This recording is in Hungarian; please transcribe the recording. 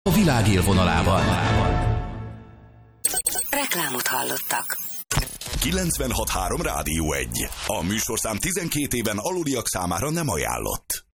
A világ élvonalában. Reklámot hallottak. 96.3 Rádió 1. A műsorszám 12 éven aluliak számára nem ajánlott.